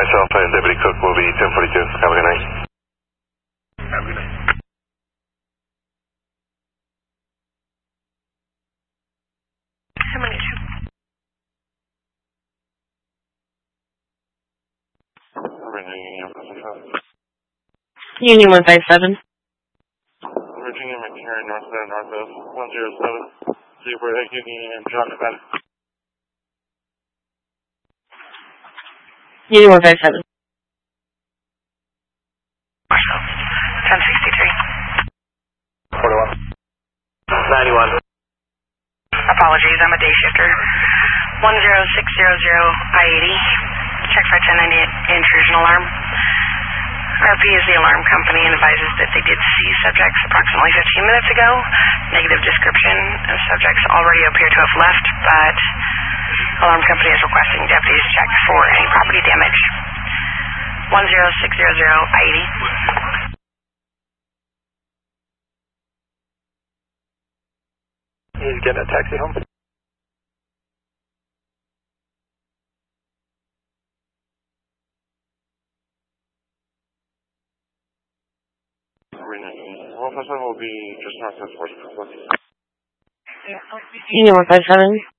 myself and Deputy Cook will be 1042. Have a good night. Have a good night. How many two? Union 157. Virginia McCarran, Northwest 107, Zebra Union and John Nevada. Union 157. 1063. 41. 91. Apologies, I'm a day shifter. 10600 I-80. Check for 1098 intrusion alarm. RP is the alarm company and advises that they did see subjects approximately 15 minutes ago. Negative description of subjects already appear to have left, but alarm company is requesting deputies check for any property damage. 10600 I-80. He's getting a taxi home. Will be just north of 40. Union 157.